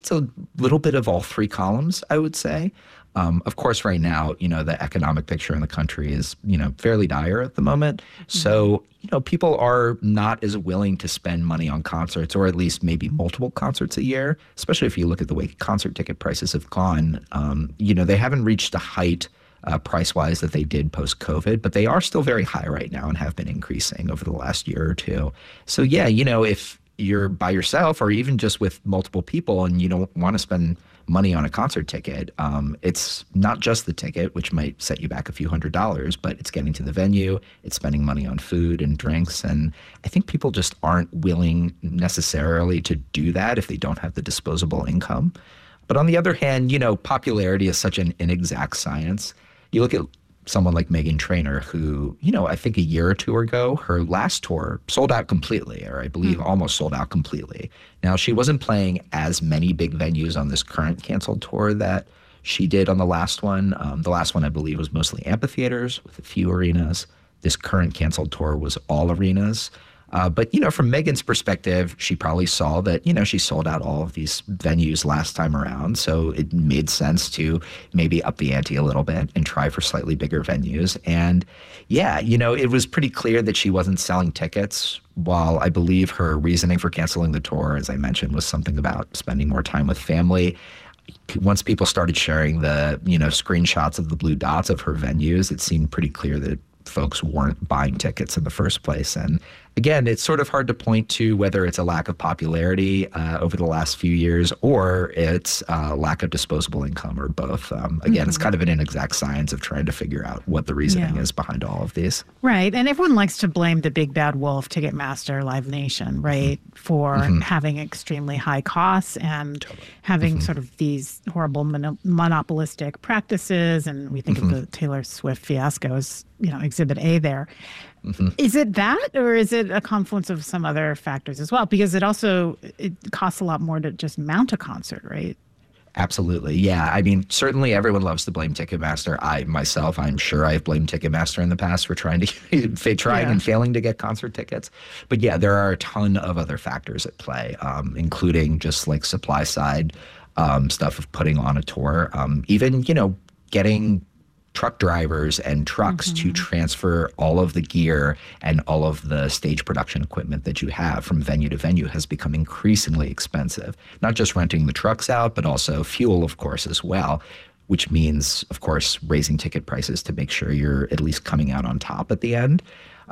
It's a little bit of all three columns, I would say. Of course, right now, the economic picture in the country is, fairly dire at the moment. So, people are not as willing to spend money on concerts, or at least maybe multiple concerts a year, especially if you look at the way concert ticket prices have gone. They haven't reached the height price-wise that they did post-COVID, but they are still very high right now and have been increasing over the last year or two. So yeah, if you're by yourself or even just with multiple people and you don't want to spend money on a concert ticket, it's not just the ticket, which might set you back a few $100s, but it's getting to the venue, it's spending money on food and drinks. And I think people just aren't willing necessarily to do that if they don't have the disposable income. But on the other hand, popularity is such an inexact science. You look at someone like Meghan Trainor, who, I think a year or two ago, her last tour sold out completely, or I believe almost sold out completely. Now, she wasn't playing as many big venues on this current canceled tour that she did on the last one. The last one, I believe, was mostly amphitheaters with a few arenas. This current canceled tour was all arenas. But, from Meghan's perspective, she probably saw that, she sold out all of these venues last time around. So it made sense to maybe up the ante a little bit and try for slightly bigger venues. And yeah, it was pretty clear that she wasn't selling tickets. While I believe her reasoning for canceling the tour, as I mentioned, was something about spending more time with family. Once people started sharing the, screenshots of the blue dots of her venues, it seemed pretty clear that folks weren't buying tickets in the first place. And again, it's sort of hard to point to whether it's a lack of popularity over the last few years or it's a lack of disposable income or both. Again, it's kind of an inexact science of trying to figure out what the reasoning is behind all of these. Right. And everyone likes to blame the big bad wolf, Ticketmaster, Live Nation, right, for having extremely high costs and having sort of these horrible monopolistic practices. And we think of the Taylor Swift fiasco as, Exhibit A there. Is it that, or is it a confluence of some other factors as well? Because it costs a lot more to just mount a concert, right? Absolutely. Yeah. I mean, certainly everyone loves to blame Ticketmaster. I'm sure I've blamed Ticketmaster in the past for trying and failing to get concert tickets. But yeah, there are a ton of other factors at play, including just like supply side stuff of putting on a tour, even, getting truck drivers and trucks to transfer all of the gear and all of the stage production equipment that you have from venue to venue has become increasingly expensive. Not just renting the trucks out, but also fuel, of course, as well, which means, of course, raising ticket prices to make sure you're at least coming out on top at the end.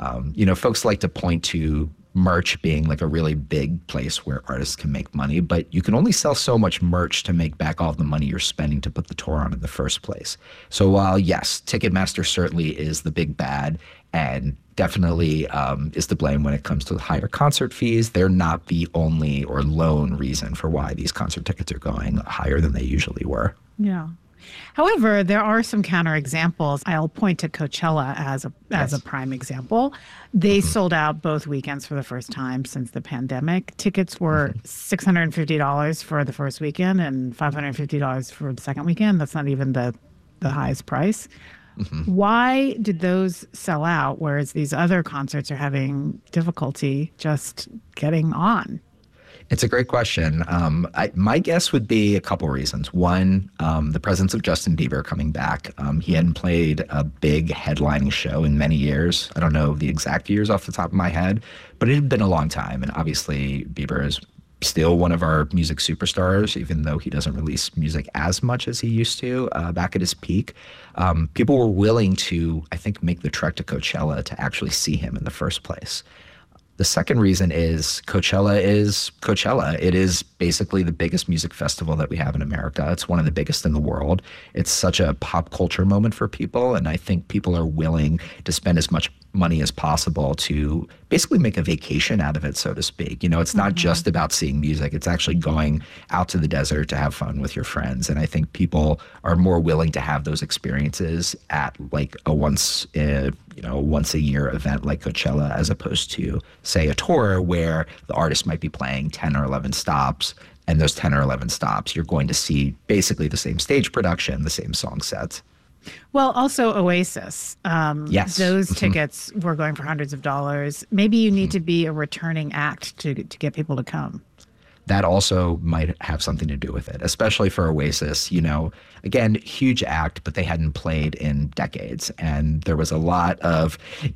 Folks like to point to merch being like a really big place where artists can make money, but you can only sell so much merch to make back all the money you're spending to put the tour on in the first place. So while, yes, Ticketmaster certainly is the big bad and definitely is to blame when it comes to higher concert fees, they're not the only or lone reason for why these concert tickets are going higher than they usually were. Yeah. However, there are some counterexamples. I'll point to Coachella as a prime example. They sold out both weekends for the first time since the pandemic. Tickets were $650 for the first weekend and $550 for the second weekend. That's not even the highest price. Why did those sell out, whereas these other concerts are having difficulty just getting on? It's a great question. My guess would be a couple reasons. One, the presence of Justin Bieber coming back. He hadn't played a big headlining show in many years. I don't know the exact years off the top of my head, but it had been a long time. And obviously, Bieber is still one of our music superstars, even though he doesn't release music as much as he used to back at his peak. People were willing to, I think, make the trek to Coachella to actually see him in the first place. The second reason is Coachella is Coachella. It is basically the biggest music festival that we have in America. It's one of the biggest in the world. It's such a pop culture moment for people, and I think people are willing to spend as much money as possible to basically make a vacation out of it, so to speak. It's not just about seeing music. It's actually going out to the desert to have fun with your friends. And I think people are more willing to have those experiences at like a once a year event like Coachella, as opposed to, say, a tour where the artist might be playing 10 or 11 stops. And those 10 or 11 stops, you're going to see basically the same stage production, the same song sets. Well, also Oasis. Yes. Those tickets were going for hundreds of dollars. Maybe you need to be a returning act to get people to come. that also might have something to do with it, especially for Oasis. Again, huge act, but they hadn't played in decades. And there was a lot of,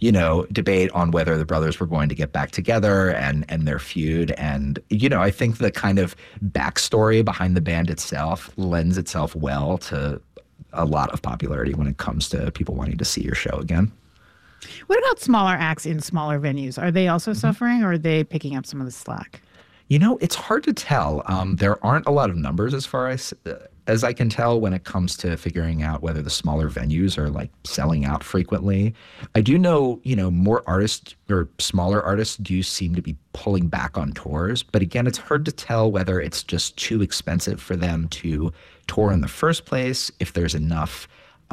debate on whether the brothers were going to get back together and their feud. And, I think the kind of backstory behind the band itself lends itself well to a lot of popularity when it comes to people wanting to see your show again. What about smaller acts in smaller venues? Are they also suffering, or are they picking up some of the slack? It's hard to tell. There aren't a lot of numbers as far as I can tell when it comes to figuring out whether the smaller venues are like selling out frequently. I do know, more artists or smaller artists do seem to be pulling back on tours. But again, it's hard to tell whether it's just too expensive for them to tour in the first place, if there's enough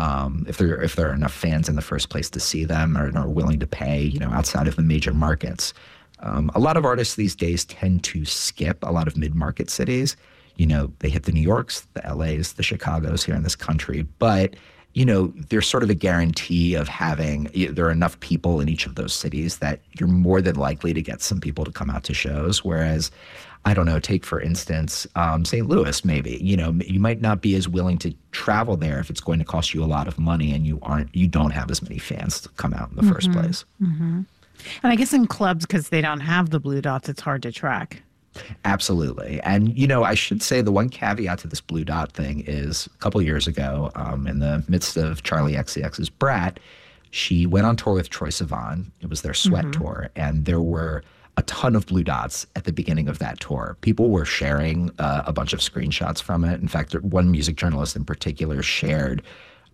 if there are enough fans in the first place to see them or are willing to pay, outside of the major markets. A lot of artists these days tend to skip a lot of mid-market cities. They hit the New Yorks, the LAs, the Chicagos here in this country. But, there's sort of a guarantee of there are enough people in each of those cities that you're more than likely to get some people to come out to shows. Whereas, I don't know, take for instance, St. Louis, maybe, you might not be as willing to travel there if it's going to cost you a lot of money and you don't have as many fans to come out in the first place. Mm-hmm. And I guess in clubs, because they don't have the Blue Dots, it's hard to track. Absolutely. And, I should say the one caveat to this Blue Dot thing is a couple of years ago, in the midst of Charlie XCX's Brat, she went on tour with Troye Sivan. It was their Sweat tour. And there were a ton of Blue Dots at the beginning of that tour. People were sharing a bunch of screenshots from it. In fact, one music journalist in particular shared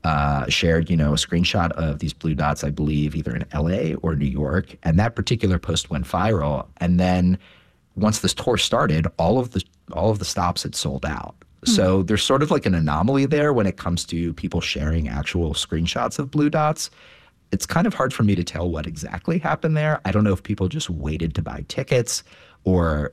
a screenshot of these Blue Dots, I believe, either in LA or New York. And that particular post went viral. And then once this tour started, all of the stops had sold out. So there's sort of like an anomaly there when it comes to people sharing actual screenshots of Blue Dots. It's kind of hard for me to tell what exactly happened there. I don't know if people just waited to buy tickets or,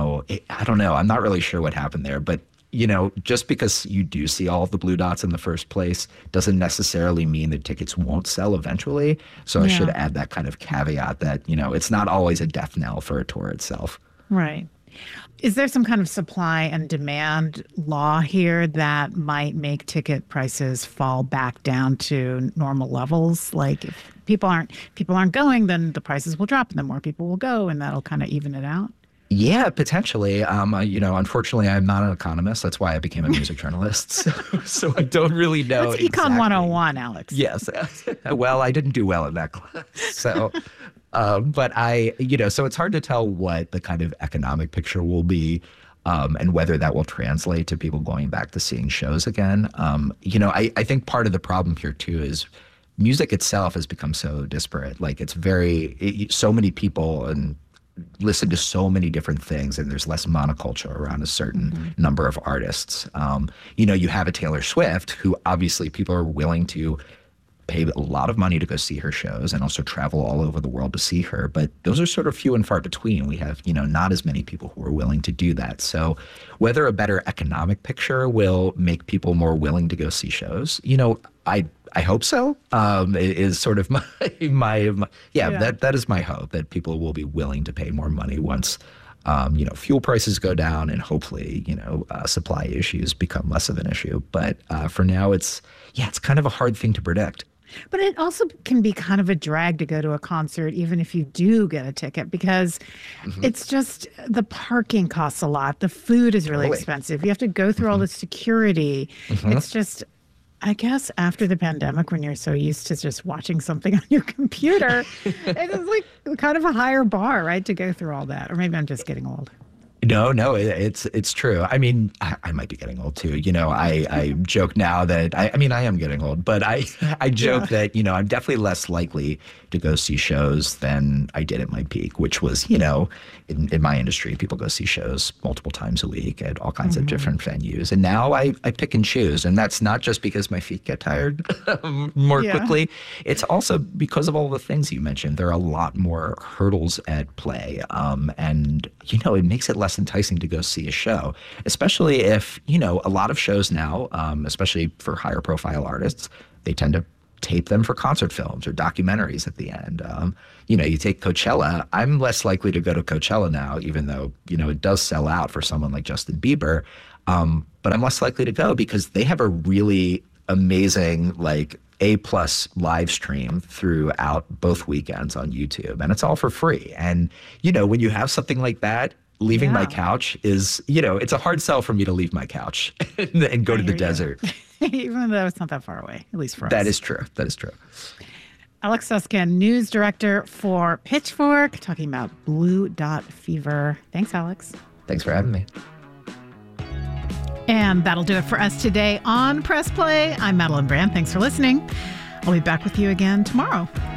I don't know. I'm not really sure what happened there. But, just because you do see all of the Blue Dots in the first place doesn't necessarily mean that tickets won't sell eventually. So I should add that kind of caveat that, it's not always a death knell for a tour itself. Right. Is there some kind of supply and demand law here that might make ticket prices fall back down to normal levels? Like if people aren't going, then the prices will drop and then more people will go and that'll kind of even it out? Yeah, potentially. Unfortunately, I'm not an economist. That's why I became a music journalist. So I don't really know. That's Econ 101, Alex. Yes. Well, I didn't do well in that class. So, but so it's hard to tell what the kind of economic picture will be, and whether that will translate to people going back to seeing shows again. I think part of the problem here too is music itself has become so disparate. Like so many people and listen to so many different things, and there's less monoculture around a certain number of artists. You have a Taylor Swift, who obviously people are willing to pay a lot of money to go see her shows and also travel all over the world to see her. But those are sort of few and far between. We have, not as many people who are willing to do that. So whether a better economic picture will make people more willing to go see shows, I hope so. It is sort of that is my hope, that people will be willing to pay more money once, fuel prices go down and hopefully, supply issues become less of an issue. But for now, it's kind of a hard thing to predict. But it also can be kind of a drag to go to a concert, even if you do get a ticket, because it's just the parking costs a lot. The food is really expensive. You have to go through all the security. It's just, I guess after the pandemic, when you're so used to just watching something on your computer, it's like kind of a higher bar, right, to go through all that. Or maybe I'm just getting old. No, it's true. I mean, I might be getting old too. I joke now that I am getting old, but I joke that, I'm definitely less likely to go see shows than I did at my peak, which was, in my industry, people go see shows multiple times a week at all kinds of different venues. And now I pick and choose. And that's not just because my feet get tired more quickly. It's also because of all the things you mentioned. There are a lot more hurdles at play. And, it makes it less enticing to go see a show, especially if, a lot of shows now, especially for higher profile artists, they tend to tape them for concert films or documentaries at the end. You take Coachella. I'm less likely to go to Coachella now, even though, it does sell out for someone like Justin Bieber. But I'm less likely to go because they have a really amazing, like, A+ live stream throughout both weekends on YouTube, and it's all for free. And, when you have something like that, leaving my couch is, it's a hard sell for me to leave my couch and go to the desert. Even though it's not that far away, at least for us. That is true. Alex Susskind, news director for Pitchfork, talking about Blue Dot Fever. Thanks, Alex. Thanks for having me. And that'll do it for us today on Press Play. I'm Madeline Brand. Thanks for listening. I'll be back with you again tomorrow.